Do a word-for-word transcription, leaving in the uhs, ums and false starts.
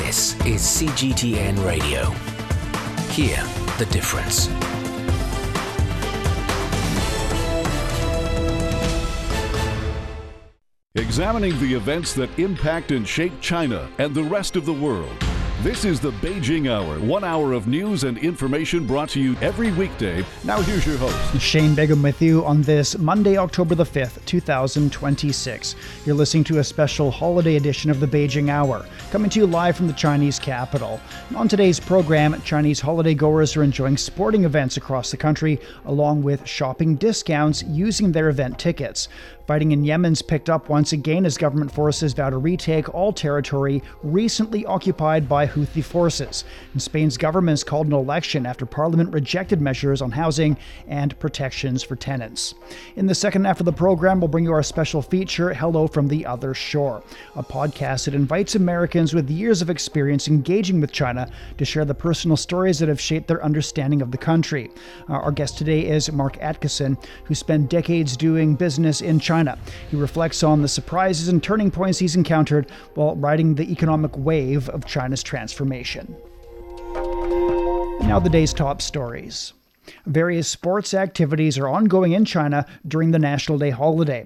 This is C G T N Radio. Hear the difference. Examining the events that impact and shape China and the rest of the world. This is the Beijing Hour, one hour of news and information brought to you every weekday. Now here's your host. Shane Begum with you on this Monday, October the fifth, two thousand twenty-six. You're listening to a special holiday edition of the Beijing Hour, coming to you live from the Chinese capital. And on today's program, Chinese holiday goers are enjoying sporting events across the country, along with shopping discounts using their event tickets. Fighting in Yemen's picked up once again as government forces vow to retake all territory recently occupied by Houthi forces. And Spain's government has called an election after parliament rejected measures on housing and protections for tenants. In the second half of the program, we'll bring you our special feature, Hello from the Other Shore, a podcast that invites Americans with years of experience engaging with China to share the personal stories that have shaped their understanding of the country. Uh, our guest today is Mark Atkeson, who spent decades doing business in China. He reflects on the surprises and turning points he's encountered while riding the economic wave of China's transformation. Now the day's top stories. Various sports activities are ongoing in China during the National Day holiday.